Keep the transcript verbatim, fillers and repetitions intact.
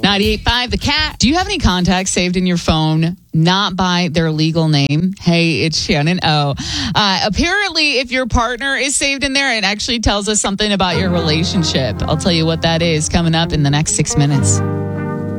ninety-eight point five The Cat. Do you have any contacts saved in your phone not by their legal name? Hey, it's Shannon O. Uh, apparently, if your partner is saved in there, it actually tells us something about your relationship. I'll tell you what that is coming up in the next six minutes.